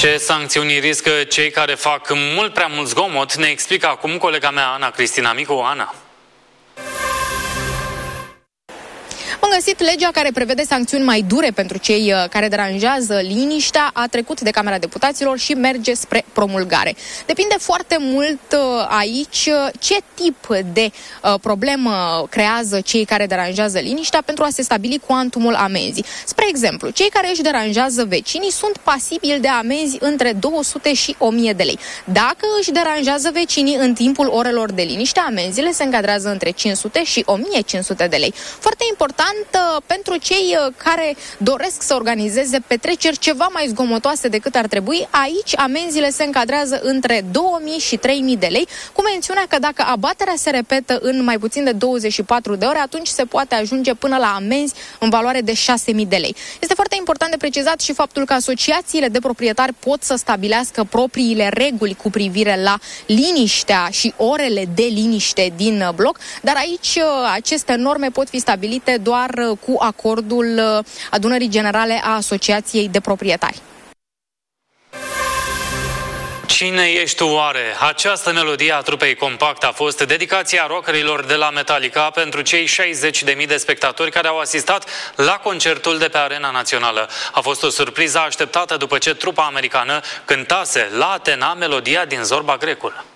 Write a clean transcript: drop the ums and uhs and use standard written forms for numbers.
Ce sancțiuni riscă cei care fac mult prea mult zgomot? Ne explică acum colega mea, Ana Cristina Micu. Ana. Am găsit legea care prevede sancțiuni mai dure pentru cei care deranjează liniștea, a trecut de Camera Deputaților și merge spre promulgare. Depinde foarte mult aici ce tip de problemă creează cei care deranjează liniștea pentru a se stabili cuantumul amenzii. Spre exemplu, cei care își deranjează vecinii sunt pasibili de amenzi între 200 și 1000 de lei. Dacă își deranjează vecinii în timpul orelor de liniște, amenziile se încadrează între 500 și 1500 de lei. Foarte important pentru cei care doresc să organizeze petreceri ceva mai zgomotoase decât ar trebui, aici amenziile se încadrează între 2000 și 3000 de lei, cu mențiunea că dacă abaterea se repetă în mai puțin de 24 de ore, atunci se poate ajunge până la amenzi în valoare de 6000 de lei. Este foarte important de precizat și faptul că asociațiile de proprietari pot să stabilească propriile reguli cu privire la liniștea și orele de liniște din bloc, dar aici aceste norme pot fi stabilite doar cu acordul Adunării Generale a Asociației de Proprietari. Cine ești tu oare? Această melodie a trupei Compact a fost dedicația rockerilor de la Metallica pentru cei 60.000 de spectatori care au asistat la concertul de pe Arena Națională. A fost o surpriză așteptată după ce trupa americană cântase la Atena melodia din Zorba Grecul.